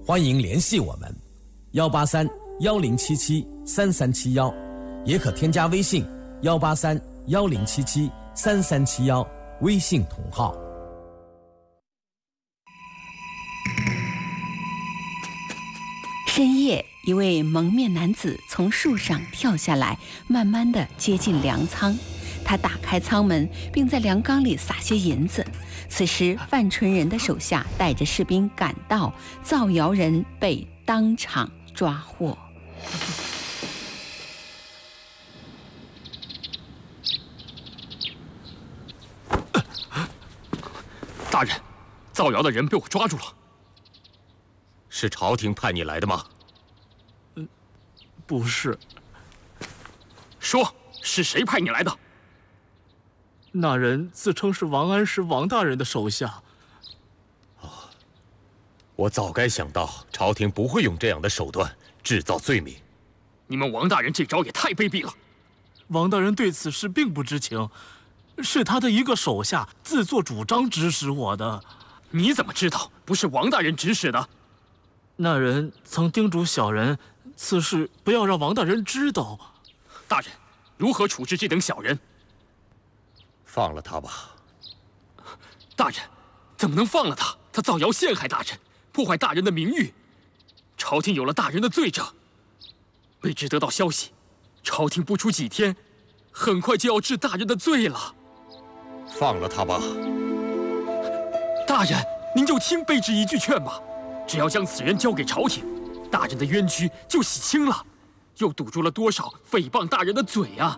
欢迎联系我们18310773371，也可添加微信18310773371，微信同号。 深夜，一位蒙面男子从树上跳下来，慢慢地接近粮仓。他打开仓门，并在粮缸里撒些银子。此时，范纯仁的手下带着士兵赶到，造谣人被当场抓获。 大人，造谣的人被我抓住了。 是朝廷派你来的吗？ 不是。说，是谁派你来的？那人自称是王安石王大人的手下。 我早该想到，朝廷不会用这样的手段制造罪名。 你们王大人这招也太卑鄙了！王大人对此事并不知情，是他的一个手下自作主张指使我的。你怎么知道不是王大人指使的？那人曾叮嘱小人，此事不要让王大人知道。大人，如何处置这等小人？ 放了他吧。 大人，怎么能放了他？他造谣陷害大人，破坏大人的名誉。朝廷有了大人的罪证。卑职得到消息，朝廷不出几天，很快就要治大人的罪了。 放了他吧。 大人，您就听卑职一句劝吧，只要将此人交给朝廷，大人的冤屈就洗清了，又堵住了多少诽谤大人的嘴啊！